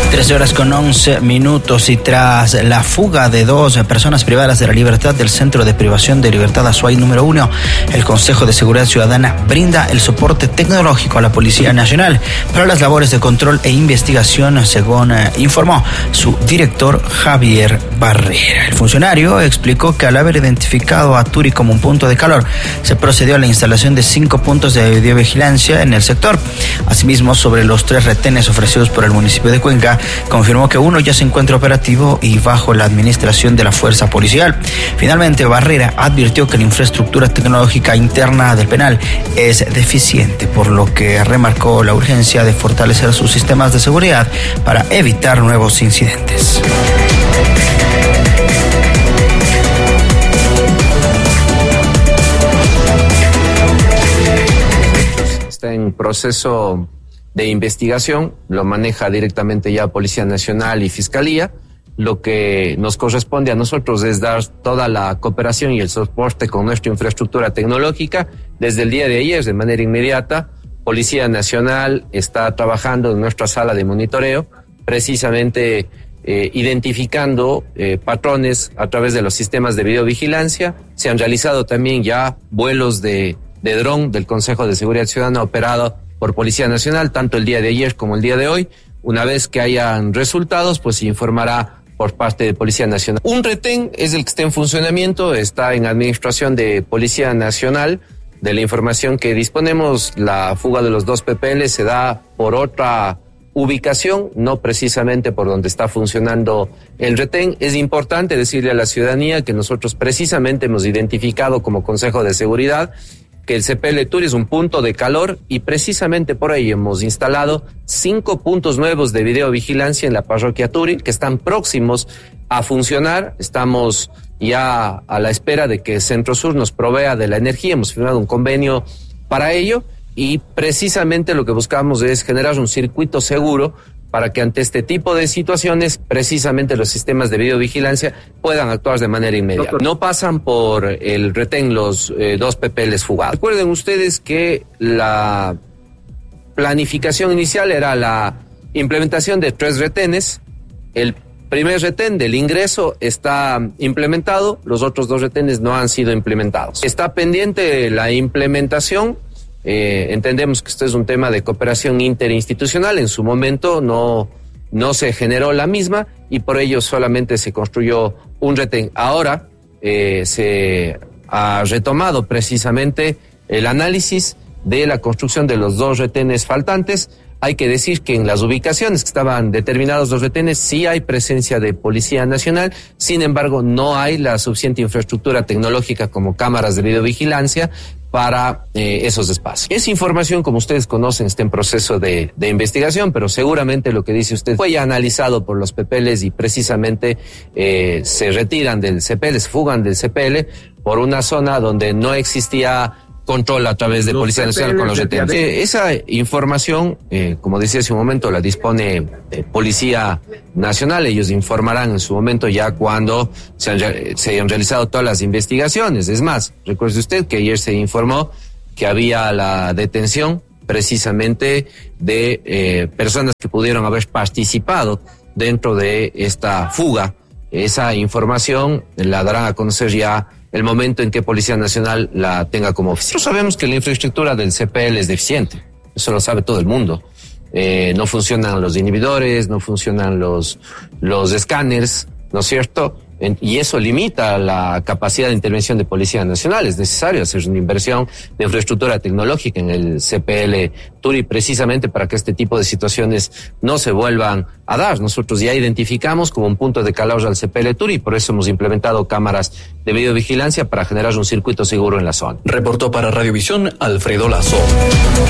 13:11 y tras la fuga de 2 personas privadas de la libertad del Centro de Privación de Libertad Azuay número 1, el Consejo de Seguridad Ciudadana brinda el soporte tecnológico a la Policía Nacional para las labores de control e investigación, según informó su director Javier Barrera. El funcionario explicó que al haber identificado a Turi como un punto de calor, se procedió a la instalación de 5 puntos de videovigilancia en el sector. Asimismo, sobre los 3 retenes ofrecidos por el municipio de Cuenca, confirmó que uno ya se encuentra operativo y bajo la administración de la fuerza policial. Finalmente, Barrera advirtió que la infraestructura tecnológica interna del penal es deficiente, por lo que remarcó la urgencia de fortalecer sus sistemas de seguridad para evitar nuevos incidentes. Está en proceso de investigación, lo maneja directamente ya Policía Nacional y Fiscalía. Lo que nos corresponde a nosotros es dar toda la cooperación y el soporte con nuestra infraestructura tecnológica. Desde el día de ayer, de manera inmediata, Policía Nacional está trabajando en nuestra sala de monitoreo, precisamente identificando patrones a través de los sistemas de videovigilancia. Se han realizado también ya vuelos de dron del Consejo de Seguridad Ciudadana operado por Policía Nacional, tanto el día de ayer como el día de hoy. Una vez que hayan resultados, pues se informará por parte de Policía Nacional. Un retén es el que está en funcionamiento, está en administración de Policía Nacional. De la información que disponemos, la fuga de los 2 PPL se da por otra ubicación, no precisamente por donde está funcionando el retén. Es importante decirle a la ciudadanía que nosotros precisamente hemos identificado como Consejo de Seguridad que el CPL Turi es un punto de calor y precisamente por ahí hemos instalado 5 puntos nuevos de videovigilancia en la parroquia Turi que están próximos a funcionar. Estamos ya a la espera de que Centro Sur nos provea de la energía. Hemos firmado un convenio para ello y precisamente lo que buscamos es generar un circuito seguro para que ante este tipo de situaciones, precisamente los sistemas de videovigilancia puedan actuar de manera inmediata. No pasan por el retén los 2 PPLs fugados. Recuerden ustedes que la planificación inicial era la implementación de 3 retenes. El primer retén del ingreso está implementado, los otros 2 retenes no han sido implementados. Está pendiente la implementación. Entendemos que esto es un tema de cooperación interinstitucional. En su momento no se generó la misma y por ello solamente se construyó un retén. Ahora se ha retomado precisamente el análisis de la construcción de los 2 retenes faltantes. Hay que decir que en las ubicaciones que estaban determinados los retenes sí hay presencia de Policía Nacional, sin embargo no hay la suficiente infraestructura tecnológica como cámaras de videovigilancia para esos espacios. Esa información, como ustedes conocen, está en proceso de investigación, pero seguramente lo que dice usted fue ya analizado por los PPLs y precisamente se retiran del CPL, se fugan del CPL por una zona donde no existía control a través de Policía Nacional con los retenes. Esa información, como decía hace un momento, la dispone Policía Nacional. Ellos informarán en su momento ya cuando se hayan realizado todas las investigaciones. Es más, recuerde usted que ayer se informó que había la detención precisamente de personas que pudieron haber participado dentro de esta fuga. Esa información la darán a conocer ya el momento en que Policía Nacional la tenga como oficial. Nosotros sabemos que la infraestructura del CPL es deficiente, eso lo sabe todo el mundo. No funcionan los inhibidores, no funcionan los escáneres, ¿no es cierto? Y eso limita la capacidad de intervención de Policía Nacional. Es necesario hacer una inversión de infraestructura tecnológica en el CPL Turi precisamente para que este tipo de situaciones no se vuelvan a dar. Nosotros ya identificamos como un punto de calor al CPL Turi y por eso hemos implementado cámaras de videovigilancia para generar un circuito seguro en la zona. Reportó para Radiovisión Alfredo Lazo.